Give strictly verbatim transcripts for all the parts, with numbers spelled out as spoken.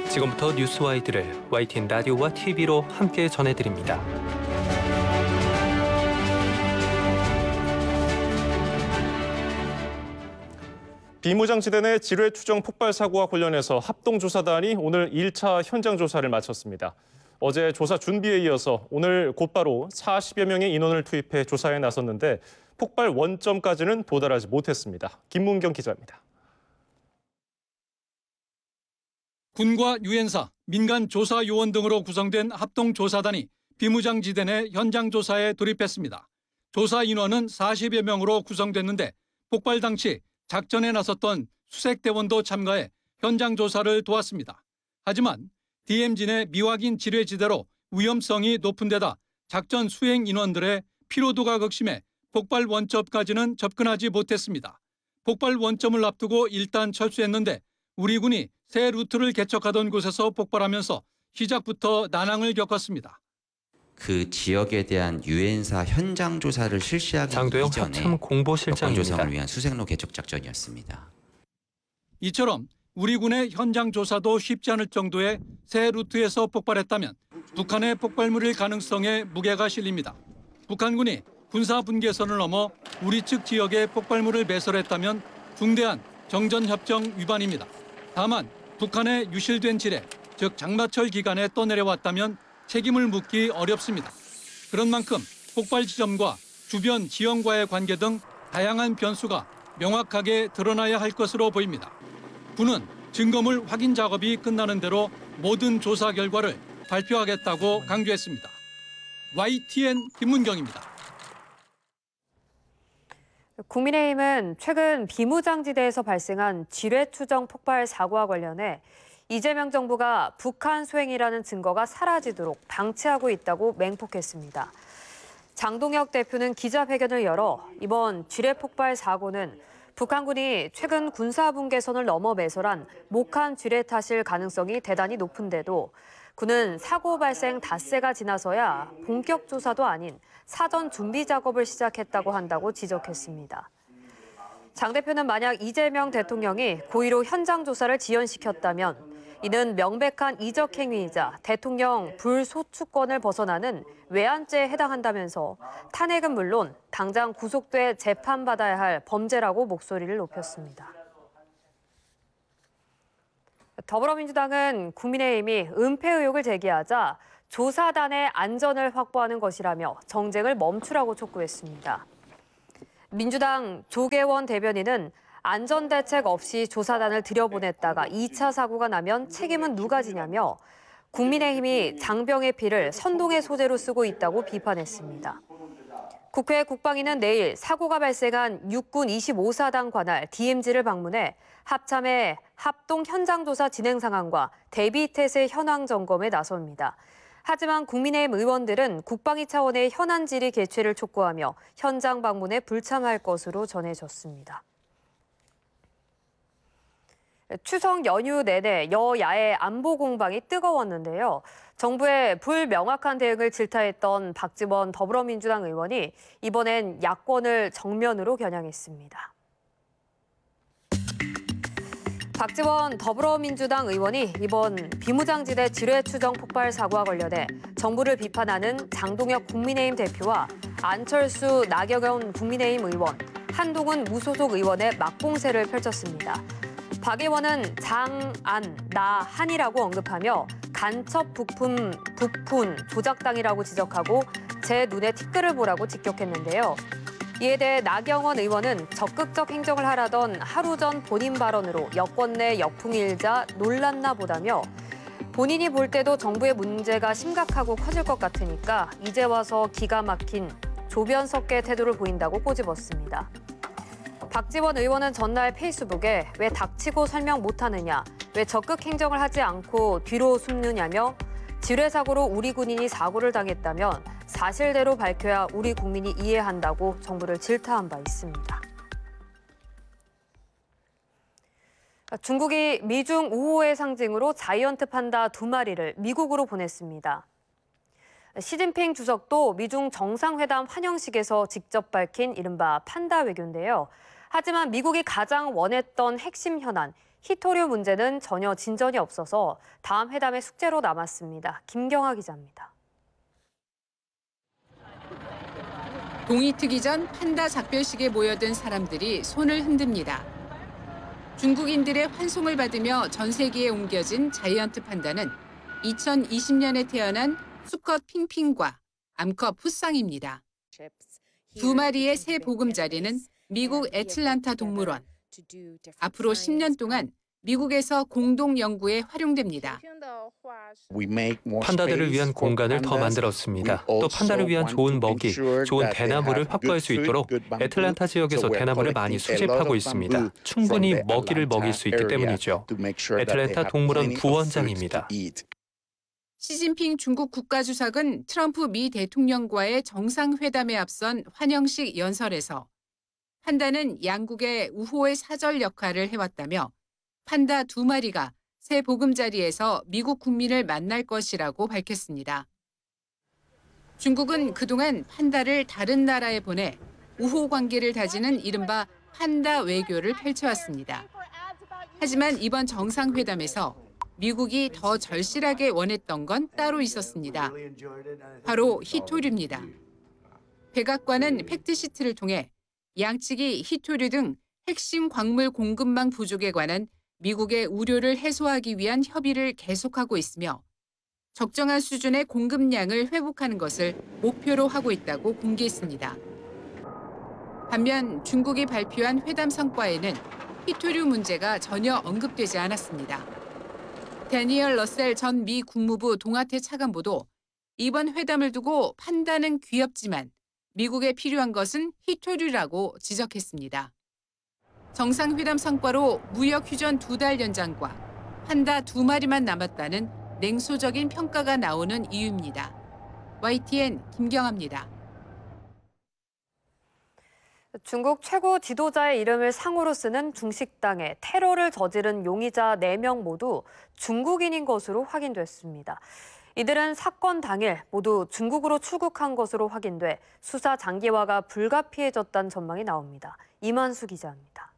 지금부터 뉴스와이드를 와이티엔 라디오와 티비로 함께 전해드립니다. 비무장지대 내 지뢰 추정 폭발 사고와 관련해서 합동조사단이 오늘 일 차 현장 조사를 마쳤습니다. 어제 조사 준비에 이어서 오늘 곧바로 사십여 명의 인원을 투입해 조사에 나섰는데 폭발 원점까지는 도달하지 못했습니다. 김문경 기자입니다. 군과 유엔사, 민간 조사 요원 등으로 구성된 합동조사단이 비무장지대 내 현장 조사에 돌입했습니다. 조사 인원은 사십여 명으로 구성됐는데 폭발 당시 작전에 나섰던 수색대원도 참가해 현장 조사를 도왔습니다. 하지만 디엠지 내 미확인 지뢰지대로 위험성이 높은 데다 작전 수행 인원들의 피로도가 극심해 폭발 원점까지는 접근하지 못했습니다. 폭발 원점을 앞두고 일단 철수했는데 우리 군이 새 루트를 개척하던 곳에서 폭발하면서 시작부터 난항을 겪었습니다. 그 지역에 대한 유엔사 현장 조사를 실시하기 장도영 이전에 합참 공보실장입니다. 조성을 위한 수색로 개척 작전이었습니다. 이처럼 우리 군의 현장 조사도 쉽지 않을 정도의 새 루트에서 폭발했다면 북한의 폭발물일 가능성에 무게가 실립니다. 북한군이 군사 분계선을 넘어 우리 측 지역에 폭발물을 매설했다면 중대한 정전협정 위반입니다. 다만 북한의 유실된 지뢰, 즉 장마철 기간에 떠내려왔다면 책임을 묻기 어렵습니다. 그런 만큼 폭발 지점과 주변 지형과의 관계 등 다양한 변수가 명확하게 드러나야 할 것으로 보입니다. 군은 증거물 확인 작업이 끝나는 대로 모든 조사 결과를 발표하겠다고 강조했습니다. 와이티엔 김문경입니다. 국민의힘은 최근 비무장지대에서 발생한 지뢰 추정 폭발 사고와 관련해 이재명 정부가 북한 소행이라는 증거가 사라지도록 방치하고 있다고 맹폭했습니다. 장동혁 대표는 기자회견을 열어 이번 지뢰 폭발 사고는 북한군이 최근 군사분계선을 넘어 매설한 목한 지뢰 탓일 가능성이 대단히 높은데도 군은 사고 발생 닷새가 지나서야 본격 조사도 아닌 사전 준비 작업을 시작했다고 한다고 지적했습니다. 장 대표는 만약 이재명 대통령이 고의로 현장 조사를 지연시켰다면 이는 명백한 이적 행위이자 대통령 불소추권을 벗어나는 외환죄에 해당한다면서 탄핵은 물론 당장 구속돼 재판받아야 할 범죄라고 목소리를 높였습니다. 더불어민주당은 국민의힘이 은폐 의혹을 제기하자 조사단의 안전을 확보하는 것이라며 정쟁을 멈추라고 촉구했습니다. 민주당 조계원 대변인은 안전대책 없이 조사단을 들여보냈다가 이 차 사고가 나면 책임은 누가 지냐며 국민의힘이 장병의 피를 선동의 소재로 쓰고 있다고 비판했습니다. 국회 국방위는 내일 사고가 발생한 육군 이십오 사단 관할 디엠지를 방문해 합참의 합동 현장조사 진행 상황과 대비태세 현황 점검에 나섭니다. 하지만 국민의힘 의원들은 국방위 차원의 현안 질의 개최를 촉구하며 현장 방문에 불참할 것으로 전해졌습니다. 추석 연휴 내내 여야의 안보 공방이 뜨거웠는데요. 정부의 불명확한 대응을 질타했던 박지원 더불어민주당 의원이 이번엔 야권을 정면으로 겨냥했습니다. 박지원 더불어민주당 의원이 이번 비무장지대 지뢰 추정 폭발 사고와 관련해 정부를 비판하는 장동혁 국민의힘 대표와 안철수 나경원 국민의힘 의원, 한동훈 무소속 의원의 맞공세를 펼쳤습니다. 박 의원은 장, 안, 나, 한이라고 언급하며 간첩 부품, 부푼 조작당이라고 지적하고 제 눈에 티끌을 보라고 직격했는데요. 이에 대해 나경원 의원은 적극적 행정을 하라던 하루 전 본인 발언으로 여권 내 역풍이 일자 놀랐나 보다며 본인이 볼 때도 정부의 문제가 심각하고 커질 것 같으니까 이제 와서 기가 막힌 조변석계 태도를 보인다고 꼬집었습니다. 박지원 의원은 전날 페이스북에 왜 닥치고 설명 못하느냐, 왜 적극 행정을 하지 않고 뒤로 숨느냐며 지뢰 사고로 우리 군인이 사고를 당했다면 사실대로 밝혀야 우리 국민이 이해한다고 정부를 질타한 바 있습니다. 중국이 미중 우호의 상징으로 자이언트 판다 두 마리를 미국으로 보냈습니다. 시진핑 주석도 미중 정상회담 환영식에서 직접 밝힌 이른바 판다 외교인데요. 하지만 미국이 가장 원했던 핵심 현안, 히토류 문제는 전혀 진전이 없어서 다음 회담의 숙제로 남았습니다. 김경아 기자입니다. 동이 트기 전 판다 작별식에 모여든 사람들이 손을 흔듭니다. 중국인들의 환송을 받으며 전 세계에 옮겨진 자이언트 판다는 이천이십 년에 태어난 수컷 핑핑과 암컷 푸쌍입니다. 두 마리의 새 보금자리는 미국 애틀란타 동물원. 앞으로 십 년 동안 미국에서 공동 연구에 활용됩니다. 판다들을 위한 공간을 더 만들었습니다. 또 판다를 위한 좋은 먹이, 좋은 대나무를 확보할 수 있도록 애틀란타 지역에서 대나무를 많이 수집하고 있습니다. 충분히 먹이를 먹일 수 있기 때문이죠. 애틀란타 동물원 부원장입니다. 시진핑 중국 국가주석은 트럼프 미 대통령과의 정상회담에 앞선 환영식 연설에서 판다는 양국의 우호의 사절 역할을 해왔다며 판다 두 마리가 새 보금자리에서 미국 국민을 만날 것이라고 밝혔습니다. 중국은 그동안 판다를 다른 나라에 보내 우호 관계를 다지는 이른바 판다 외교를 펼쳐왔습니다. 하지만 이번 정상회담에서 미국이 더 절실하게 원했던 건 따로 있었습니다. 바로 히토류입니다. 백악관은 팩트시트를 통해 양측이 히토류 등 핵심 광물 공급망 부족에 관한 미국의 우려를 해소하기 위한 협의를 계속하고 있으며 적정한 수준의 공급량을 회복하는 것을 목표로 하고 있다고 공개했습니다. 반면 중국이 발표한 회담 성과에는 히토류 문제가 전혀 언급되지 않았습니다. 데니얼 러셀 전 미 국무부 동아태 차관보도 이번 회담을 두고 판다는 귀엽지만 미국에 필요한 것은 히토류라고 지적했습니다. 정상회담 성과로 무역 휴전 두 달 연장과 판다 두 마리만 남았다는 냉소적인 평가가 나오는 이유입니다. 와이티엔 김경아입니다. 중국 최고 지도자의 이름을 상호로 쓰는 중식당에 테러를 저지른 용의자 네 명 모두 중국인인 것으로 확인됐습니다. 이들은 사건 당일 모두 중국으로 출국한 것으로 확인돼 수사 장기화가 불가피해졌다는 전망이 나옵니다. 이만수 기자입니다.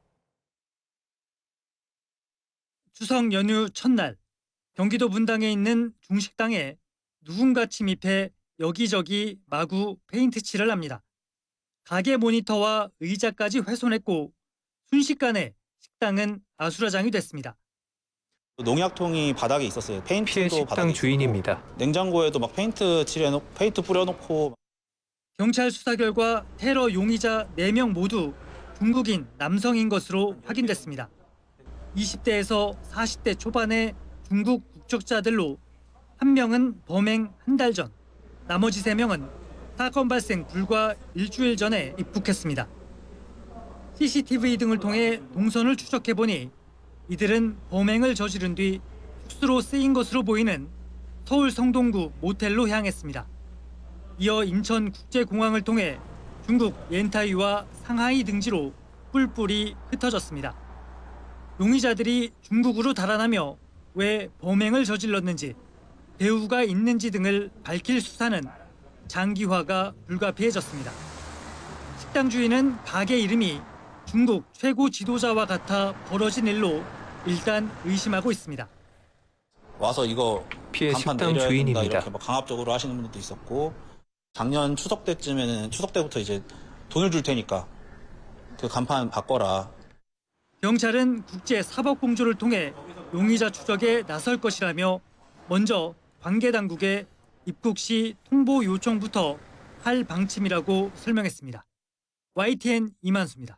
추석 연휴 첫날 경기도 분당에 있는 중식당에 누군가 침입해 여기저기 마구 페인트 칠을 합니다. 가게 모니터와 의자까지 훼손했고 순식간에 식당은 아수라장이 됐습니다. 농약통이 바닥에 있었어요. 페인트도 피해 식당 바닥에 주인입니다. 있었고, 냉장고에도 막 페인트 칠해놓고 페인트 뿌려놓고. 경찰 수사 결과 테러 용의자 네 명 모두 중국인 남성인 것으로 확인됐습니다. 이십 대에서 사십 대 초반의 중국 국적자들로 한 명은 범행 한 달 전, 나머지 세 명은 사건 발생 불과 일주일 전에 입국했습니다. 씨씨티비 등을 통해 동선을 추적해보니 이들은 범행을 저지른 뒤 숙소로 쓰인 것으로 보이는 서울 성동구 모텔로 향했습니다. 이어 인천국제공항을 통해 중국 옌타이와 상하이 등지로 뿔뿔이 흩어졌습니다. 용의자들이 중국으로 달아나며 왜 범행을 저질렀는지, 배후가 있는지 등을 밝힐 수사는 장기화가 불가피해졌습니다. 식당 주인은 가게 이름이 중국 최고 지도자와 같아 벌어진 일로 일단 의심하고 있습니다. 와서 이거 피해 간판 식당 내려야 된다 주인입니다. 이렇게 막 강압적으로 하시는 분들도 있었고, 작년 추석 때쯤에는 추석 때부터 이제 돈을 줄 테니까 그 간판 바꿔라. 경찰은 국제사법공조를 통해 용의자 추적에 나설 것이라며 먼저 관계 당국에 입국 시 통보 요청부터 할 방침이라고 설명했습니다. 와이티엔 이만수입니다.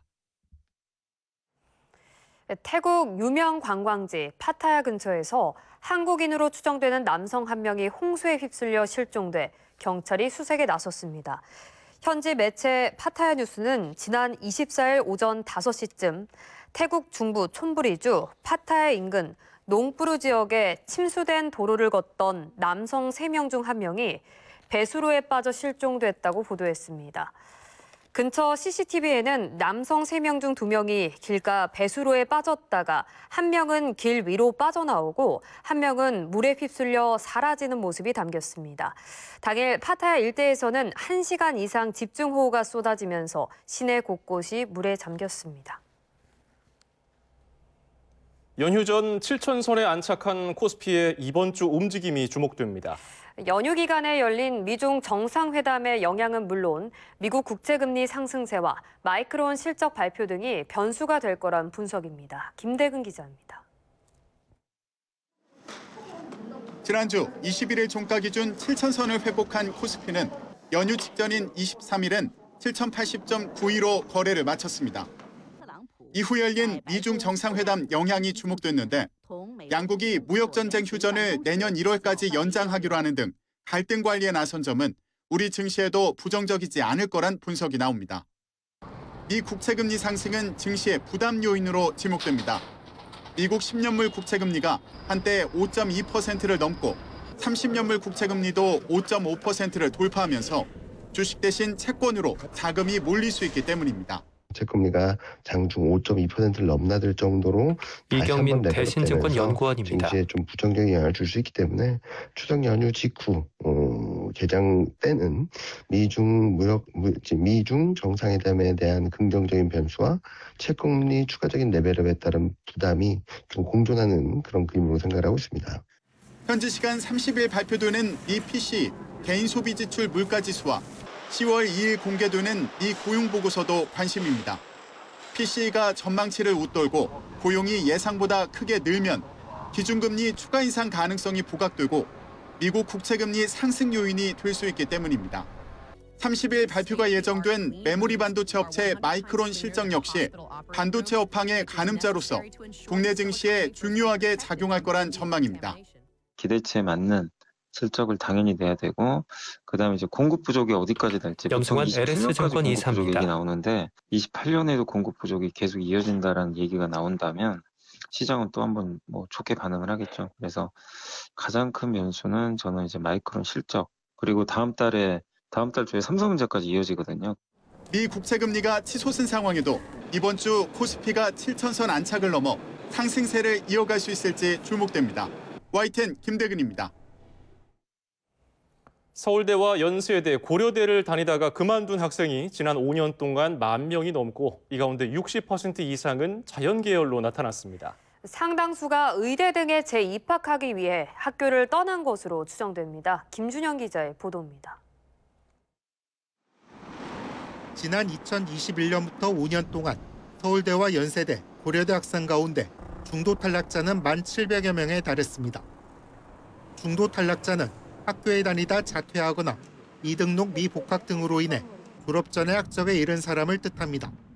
태국 유명 관광지 파타야 근처에서 한국인으로 추정되는 남성 한 명이 홍수에 휩쓸려 실종돼 경찰이 수색에 나섰습니다. 현지 매체 파타야 뉴스는 지난 이십사일 오전 다섯 시쯤 태국 중부 촌부리주 파타야 인근 농뿌르 지역에 침수된 도로를 걷던 남성 세 명 중 한 명이 배수로에 빠져 실종됐다고 보도했습니다. 근처 씨씨티비에는 남성 세 명 중 두 명이 길가 배수로에 빠졌다가 한 명은 길 위로 빠져나오고 한 명은 물에 휩쓸려 사라지는 모습이 담겼습니다. 당일 파타야 일대에서는 한 시간 이상 집중호우가 쏟아지면서 시내 곳곳이 물에 잠겼습니다. 연휴 전 칠천선에 안착한 코스피의 이번 주 움직임이 주목됩니다. 연휴 기간에 열린 미중 정상회담의 영향은 물론 미국 국채금리 상승세와 마이크론 실적 발표 등이 변수가 될 거란 분석입니다. 김대근 기자입니다. 지난주 이십일 일 종가 기준 칠천선을 회복한 코스피는 연휴 직전인 이십삼 일엔 칠천팔십 점 구이로 거래를 마쳤습니다. 이후 열린 미중 정상회담 영향이 주목됐는데 양국이 무역전쟁 휴전을 내년 일월까지 연장하기로 하는 등 갈등 관리에 나선 점은 우리 증시에도 부정적이지 않을 거란 분석이 나옵니다. 미 국채금리 상승은 증시의 부담 요인으로 지목됩니다. 미국 십 년물 국채금리가 한때 오 점 이 퍼센트를 넘고 삼십 년물 국채금리도 오 점 오 퍼센트를 돌파하면서 주식 대신 채권으로 자금이 몰릴 수 있기 때문입니다. 채권리가 장중 오 점 이 퍼센트를 넘나들 정도로 이경민 대신증권 연구원입니다. 증시에 좀 부정적인 영향을 줄 수 있기 때문에 추석 연휴 직후 어, 개장 때는 미중 무역 미중 정상회담에 대한 긍정적인 변수와 채권리 추가적인 레벨업에 따른 부담이 좀 공존하는 그런 그림으로 생각하고 있습니다. 현지 시간 삼십 일 발표되는 미 피씨 개인 소비 지출 물가지수와 시월 이 일 공개되는 미 고용보고서도 관심입니다. 피씨가 전망치를 웃돌고 고용이 예상보다 크게 늘면 기준금리 추가 인상 가능성이 부각되고 미국 국채금리 상승 요인이 될 수 있기 때문입니다. 삼십 일 발표가 예정된 메모리 반도체 업체 마이크론 실적 역시 반도체 업황의 가늠자로서 국내 증시에 중요하게 작용할 거란 전망입니다. 기대치에 맞는 실적을 당연히 내야 되고 그다음에 이제 공급 부족이 어디까지 될지 염승환 엘에스증권 이사입니다. 얘기 나오는데 이십팔 년에도 공급 부족이 계속 이어진다라는 얘기가 나온다면 시장은 또 한번 뭐 좋게 반응을 하겠죠. 그래서 가장 큰 변수는 저는 이제 마이크론 실적 그리고 다음 달에 다음 달 초에 삼성전자까지 이어지거든요. 미 국채금리가 치솟은 상황에도 이번 주 코스피가 칠천선 안착을 넘어 상승세를 이어갈 수 있을지 주목됩니다. 와이텐 김대근입니다. 서울대와 연세대, 고려대를 다니다가 그만둔 학생이 지난 오 년 동안 만 명이 넘고 이 가운데 육십 퍼센트 이상은 자연계열로 나타났습니다. 상당수가 의대 등에 재입학하기 위해 학교를 떠난 것으로 추정됩니다. 김준영 기자의 보도입니다. 지난 이천이십일 년부터 오 년 동안 서울대와 연세대, 고려대 학생 가운데 중도 탈락자는 만 칠백여 명에 달했습니다. 중도 탈락자는 학교에 다니다 자퇴하거나 미등록 미복학 등으로 인해 졸업 전에 학적에 이른 사람을 뜻합니다.